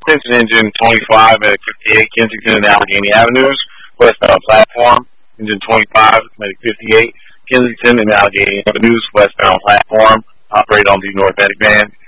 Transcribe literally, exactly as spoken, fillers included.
Attention Engine twenty-five Medic fifty-eight, Kensington and Allegheny Avenues, westbound platform. Engine twenty-five, Medic fifty-eight, Kensington and Allegheny Avenues, westbound platform. Operate on the North Medic Van.